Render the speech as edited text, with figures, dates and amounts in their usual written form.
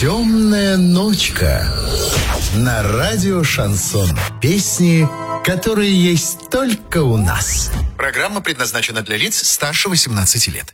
Темная ночка на радио Шансон. Песни, которые есть только у нас. Программа предназначена для лиц старше 18 лет.